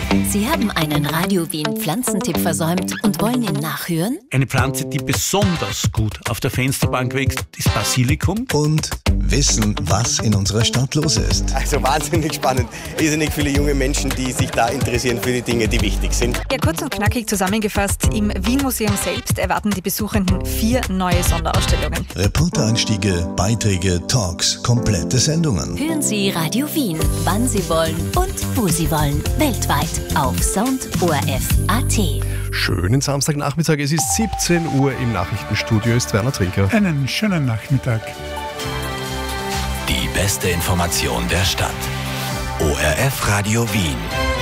Sie haben einen Radio Wien Pflanzentipp versäumt und wollen ihn nachhören? Eine Pflanze, die besonders gut auf der Fensterbank wächst, ist Basilikum. Und wissen, was in unserer Stadt los ist. Also wahnsinnig spannend. Irrsinnig viele junge Menschen, die sich da interessieren für die Dinge, die wichtig sind. Ja, kurz und knackig zusammengefasst, im Wien-Museum selbst erwarten die Besuchenden 4 neue Sonderausstellungen. Reportereinstiege, Beiträge, Talks, komplette Sendungen. Hören Sie Radio Wien, wann Sie wollen und wo Sie wollen. Weltweit auf soundorf.at. Schönen Samstagnachmittag, es ist 17 Uhr, im Nachrichtenstudio ist Werner Trinker. Einen schönen Nachmittag. Die beste Information der Stadt. ORF Radio Wien.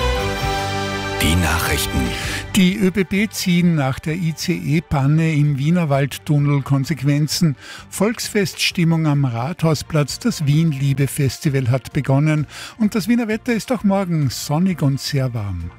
Die Nachrichten. Die ÖBB ziehen nach der ICE-Panne im Wienerwaldtunnel Konsequenzen. Volksfeststimmung am Rathausplatz, das Wien-Liebe-Festival hat begonnen und das Wiener Wetter ist auch morgen sonnig und sehr warm.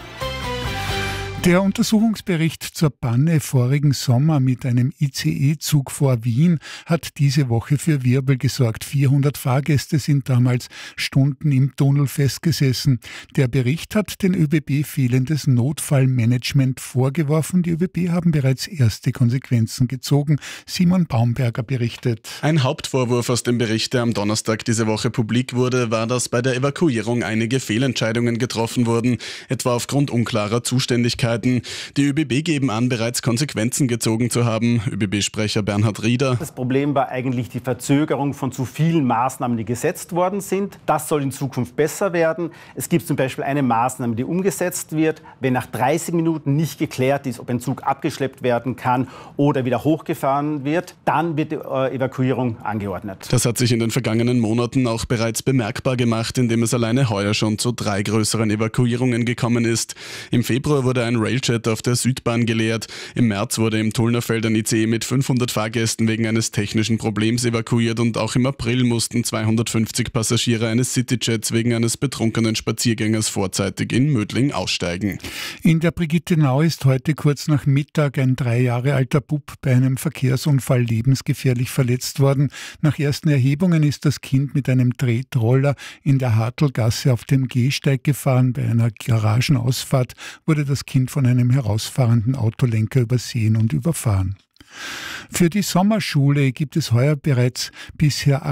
Der Untersuchungsbericht zur Panne vorigen Sommer mit einem ICE-Zug vor Wien hat diese Woche für Wirbel gesorgt. 400 Fahrgäste sind damals Stunden im Tunnel festgesessen. Der Bericht hat den ÖBB fehlendes Notfallmanagement vorgeworfen. Die ÖBB haben bereits erste Konsequenzen gezogen. Simon Baumberger berichtet. Ein Hauptvorwurf aus dem Bericht, der am Donnerstag diese Woche publik wurde, war, dass bei der Evakuierung einige Fehlentscheidungen getroffen wurden, etwa aufgrund unklarer Zuständigkeiten. Die ÖBB geben an, bereits Konsequenzen gezogen zu haben. ÖBB-Sprecher Bernhard Rieder. Das Problem war eigentlich die Verzögerung von zu vielen Maßnahmen, die gesetzt worden sind. Das soll in Zukunft besser werden. Es gibt zum Beispiel eine Maßnahme, die umgesetzt wird, wenn nach 30 Minuten nicht geklärt ist, ob ein Zug abgeschleppt werden kann oder wieder hochgefahren wird, dann wird die Evakuierung angeordnet. Das hat sich in den vergangenen Monaten auch bereits bemerkbar gemacht, indem es alleine heuer schon zu 3 größeren Evakuierungen gekommen ist. Im Februar wurde ein Railjet auf der Südbahn geleert. Im März wurde im Tullnerfeld ein ICE mit 500 Fahrgästen wegen eines technischen Problems evakuiert und auch im April mussten 250 Passagiere eines Cityjets wegen eines betrunkenen Spaziergängers vorzeitig in Mödling aussteigen. In der Brigittenau ist heute kurz nach Mittag ein 3 Jahre alter Bub bei einem Verkehrsunfall lebensgefährlich verletzt worden. Nach ersten Erhebungen ist das Kind mit einem Tretroller in der Hartelgasse auf dem Gehsteig gefahren. Bei einer Garagenausfahrt wurde das Kind von einem herausfahrenden Autolenker übersehen und überfahren. Für die Sommerschule gibt es heuer bereits bisher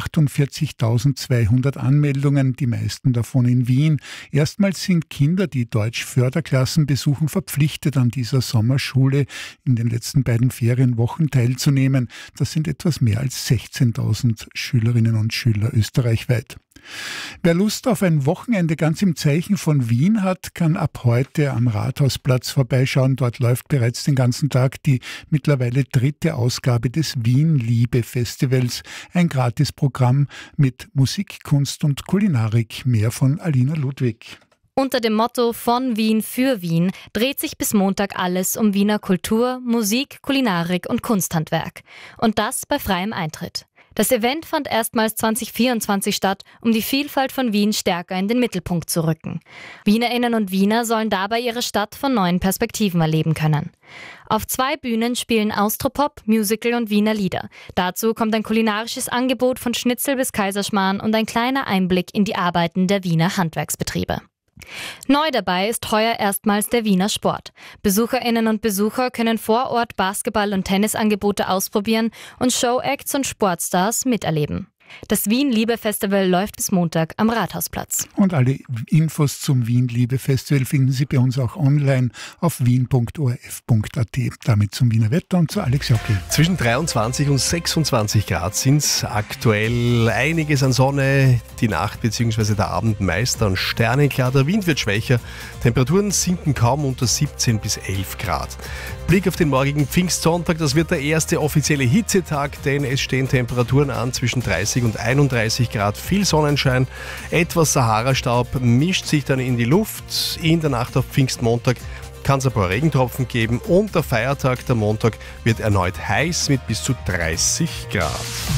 48.200 Anmeldungen, die meisten davon in Wien. Erstmals sind Kinder, die Deutsch-Förderklassen besuchen, verpflichtet, an dieser Sommerschule in den letzten beiden Ferienwochen teilzunehmen. Das sind etwas mehr als 16.000 Schülerinnen und Schüler österreichweit. Wer Lust auf ein Wochenende ganz im Zeichen von Wien hat, kann ab heute am Rathausplatz vorbeischauen. Dort läuft bereits den ganzen Tag die mittlerweile 3. Ausgabe des Wien-Liebe-Festivals. Ein Gratisprogramm mit Musik, Kunst und Kulinarik. Mehr von Alina Ludwig. Unter dem Motto „Von Wien für Wien“ dreht sich bis Montag alles um Wiener Kultur, Musik, Kulinarik und Kunsthandwerk. Und das bei freiem Eintritt. Das Event fand erstmals 2024 statt, um die Vielfalt von Wien stärker in den Mittelpunkt zu rücken. Wienerinnen und Wiener sollen dabei ihre Stadt von neuen Perspektiven erleben können. Auf 2 Bühnen spielen Austropop, Musical und Wiener Lieder. Dazu kommt ein kulinarisches Angebot von Schnitzel bis Kaiserschmarrn und ein kleiner Einblick in die Arbeiten der Wiener Handwerksbetriebe. Neu dabei ist heuer erstmals der Wiener Sport. BesucherInnen und Besucher können vor Ort Basketball- und Tennisangebote ausprobieren und Showacts und Sportstars miterleben. Das Wien-Liebe-Festival läuft bis Montag am Rathausplatz. Und alle Infos zum Wien-Liebe-Festival finden Sie bei uns auch online auf wien.orf.at. Damit zum Wiener Wetter und zu Alex Jockel. Zwischen 23 und 26 Grad sind es aktuell. Einiges an Sonne, die Nacht bzw. der Abend meist an Sternenklar. Der Wind wird schwächer, Temperaturen sinken kaum unter 17 bis 11 Grad. Blick auf den morgigen Pfingstsonntag, das wird der erste offizielle Hitzetag, denn es stehen Temperaturen an zwischen 30 und 31 Grad, viel Sonnenschein, etwas Sahara-Staub mischt sich dann in die Luft. In der Nacht auf Pfingstmontag kann es ein paar Regentropfen geben und der Feiertag, der Montag, wird erneut heiß mit bis zu 30 Grad.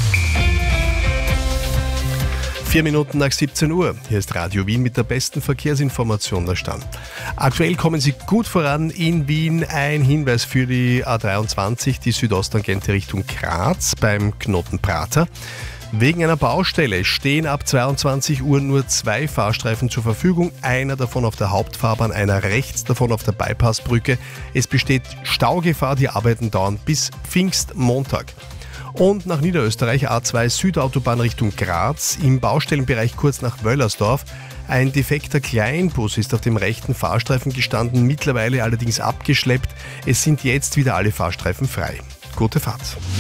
4 Minuten nach 17 Uhr. Hier ist Radio Wien mit der besten Verkehrsinformation der Stadt. Aktuell kommen Sie gut voran in Wien. Ein Hinweis für die A23, die Südosttangente Richtung Graz beim Knoten Prater. Wegen einer Baustelle stehen ab 22 Uhr nur 2 Fahrstreifen zur Verfügung, einer davon auf der Hauptfahrbahn, einer rechts davon auf der Bypassbrücke. Es besteht Staugefahr, die Arbeiten dauern bis Pfingstmontag. Und nach Niederösterreich A2 Südautobahn Richtung Graz, im Baustellenbereich kurz nach Wöllersdorf. Ein defekter Kleinbus ist auf dem rechten Fahrstreifen gestanden, mittlerweile allerdings abgeschleppt. Es sind jetzt wieder alle Fahrstreifen frei. Gute Fahrt.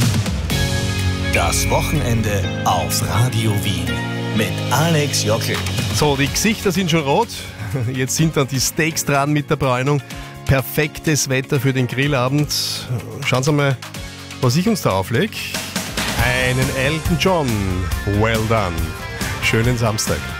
Das Wochenende auf Radio Wien mit Alex Jockel. So, die Gesichter sind schon rot. Jetzt sind dann die Steaks dran mit der Bräunung. Perfektes Wetter für den Grillabend. Schauen Sie mal, was ich uns da auflege. Einen Elton John. Well done. Schönen Samstag.